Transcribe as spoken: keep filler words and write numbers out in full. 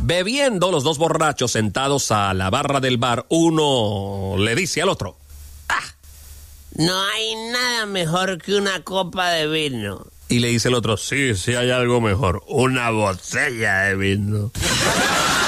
Bebiendo los dos borrachos sentados a la barra del bar, uno le dice al otro: ¡Ah! No hay nada mejor que una copa de vino. Y le dice el otro: sí, sí hay algo mejor, una botella de vino.